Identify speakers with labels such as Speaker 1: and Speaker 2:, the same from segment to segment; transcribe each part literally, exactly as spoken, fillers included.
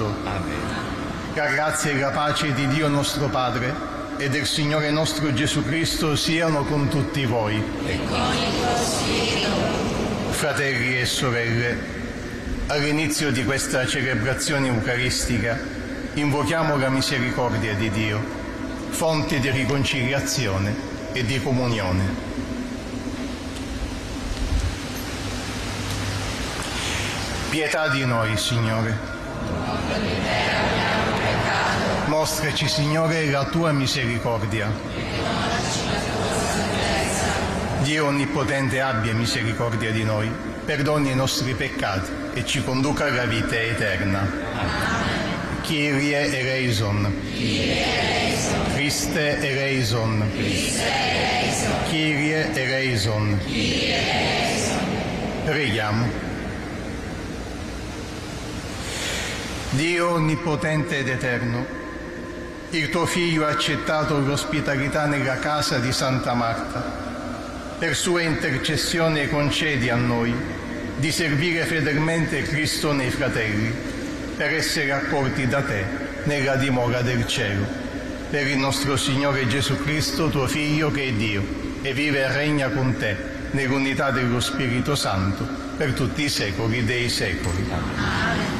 Speaker 1: Santo. Amen. La grazia e la pace di Dio nostro Padre e del Signore nostro Gesù Cristo siano con tutti voi.
Speaker 2: E con il tuo spirito.
Speaker 1: Fratelli e sorelle, all'inizio di questa celebrazione eucaristica invochiamo la misericordia di Dio, fonte di riconciliazione e di comunione. Pietà di noi, Signore. Mostraci, Signore, la tua misericordia. Dio Onnipotente abbia misericordia di noi, perdoni i nostri peccati e ci conduca alla vita eterna. Kyrie eleison. Christe eleison. Kyrie eleison. Preghiamo. Dio Onnipotente ed Eterno, il tuo Figlio ha accettato l'ospitalità nella casa di Santa Marta. Per sua intercessione concedi a noi di servire fedelmente Cristo nei fratelli, per essere accolti da te nella dimora del cielo. Per il nostro Signore Gesù Cristo, tuo Figlio, che è Dio, e vive e regna con te nell'unità dello Spirito Santo, per tutti i secoli dei secoli. Amen.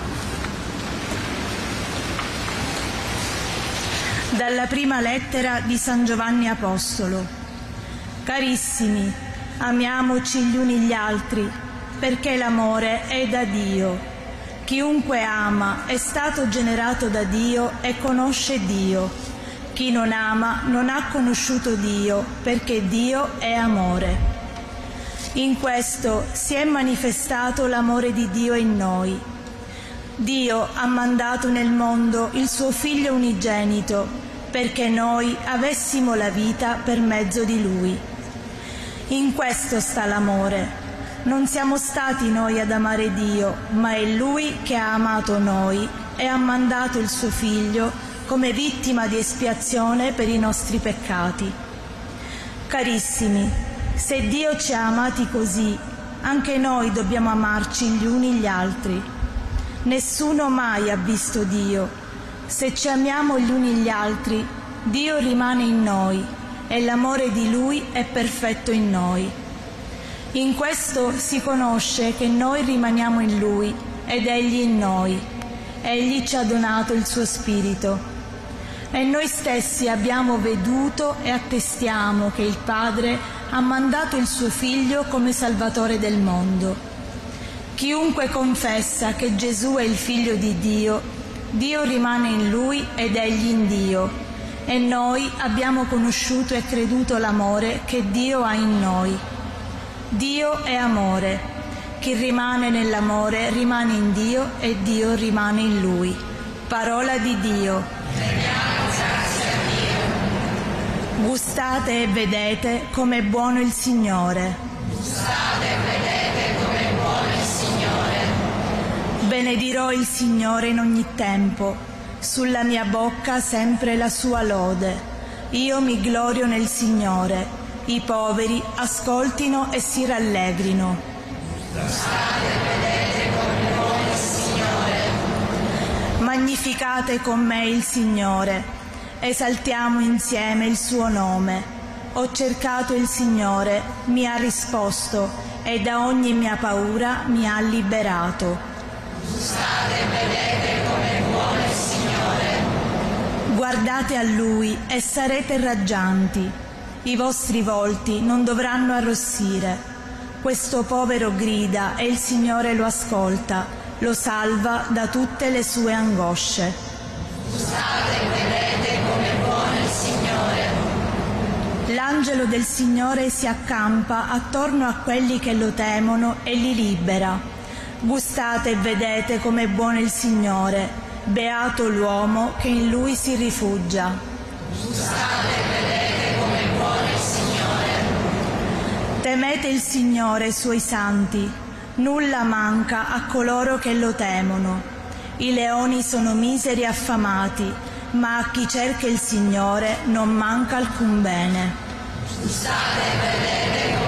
Speaker 3: Dalla prima lettera di San Giovanni Apostolo. Carissimi, amiamoci gli uni gli altri, perché l'amore è da Dio. Chiunque ama è stato generato da Dio e conosce Dio. Chi non ama non ha conosciuto Dio, perché Dio è amore. In questo si è manifestato l'amore di Dio in noi. Dio ha mandato nel mondo il suo Figlio unigenito, perché noi avessimo la vita per mezzo di Lui. In questo sta l'amore. Non siamo stati noi ad amare Dio, ma è Lui che ha amato noi e ha mandato il suo Figlio come vittima di espiazione per i nostri peccati. Carissimi, se Dio ci ha amati così, anche noi dobbiamo amarci gli uni gli altri. Nessuno mai ha visto Dio. Se ci amiamo gli uni gli altri, Dio rimane in noi e l'amore di Lui è perfetto in noi. In questo si conosce che noi rimaniamo in Lui ed Egli in noi. Egli ci ha donato il suo Spirito. E noi stessi abbiamo veduto e attestiamo che il Padre ha mandato il suo Figlio come Salvatore del mondo. Chiunque confessa che Gesù è il Figlio di Dio, Dio rimane in Lui ed Egli in Dio, e noi abbiamo conosciuto e creduto l'amore che Dio ha in noi. Dio è amore. Chi rimane nell'amore rimane in Dio e Dio rimane in Lui. Parola di Dio. Gustate e vedete com'è buono il Signore.
Speaker 2: Gustate e vedete com'è buono il Signore.
Speaker 3: Benedirò il Signore in ogni tempo, sulla mia bocca sempre la sua lode. Io mi glorio nel Signore, i poveri ascoltino e si rallegrino.
Speaker 2: Gustate e vedete com'è buono il Signore.
Speaker 3: Magnificate con me il Signore, esaltiamo insieme il suo nome. Ho cercato il Signore, mi ha risposto e da ogni mia paura mi ha liberato.
Speaker 2: Gustate e vedete com'è buono il Signore.
Speaker 3: Guardate a Lui e sarete raggianti. I vostri volti non dovranno arrossire. Questo povero grida e il Signore lo ascolta, lo salva da tutte le sue angosce.
Speaker 2: Gustate e vedete com'è buono il Signore.
Speaker 3: L'angelo del Signore si accampa attorno a quelli che lo temono e li libera. Gustate e vedete com'è buono il Signore, beato l'uomo che in Lui si rifugia.
Speaker 2: Gustate e vedete com'è buono il Signore.
Speaker 3: Temete il Signore, suoi santi, nulla manca a coloro che lo temono. I leoni sono miseri e affamati, ma a chi cerca il Signore non manca alcun bene.
Speaker 2: Gustate e vedete